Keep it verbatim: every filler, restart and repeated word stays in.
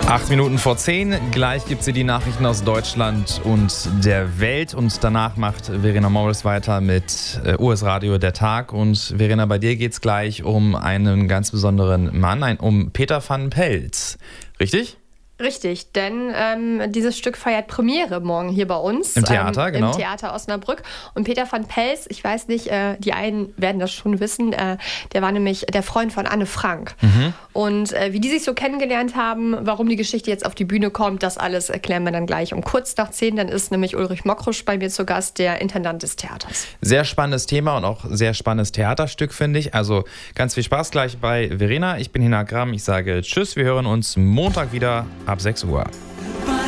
Acht Minuten vor zehn, gleich gibt sie die Nachrichten aus Deutschland und der Welt und danach macht Verena Morris weiter mit äh, U S Radio Der Tag. Und Verena, bei dir geht es gleich um einen ganz besonderen Mann, ein, um Peter van Pelz, richtig? Richtig, denn ähm, dieses Stück feiert Premiere morgen hier bei uns. Im Theater, ähm, genau. Im Theater Osnabrück. Und Peter van Pelz, ich weiß nicht, äh, die einen werden das schon wissen, äh, der war nämlich der Freund von Anne Frank. Mhm. Und äh, wie die sich so kennengelernt haben, warum die Geschichte jetzt auf die Bühne kommt, das alles erklären wir dann gleich um kurz nach zehn. Dann ist nämlich Ulrich Mokrusch bei mir zu Gast, der Intendant des Theaters. Sehr spannendes Thema und auch sehr spannendes Theaterstück, finde ich. Also ganz viel Spaß gleich bei Verena. Ich bin Hina Gramm, ich sage Tschüss, wir hören uns Montag wieder ab sechs Uhr.